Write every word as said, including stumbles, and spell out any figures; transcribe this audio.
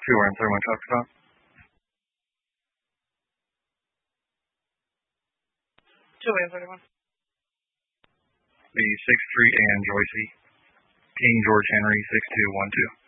Two one three one talk about. Two one three one. The six three and Joycey. King George Henry six two one two.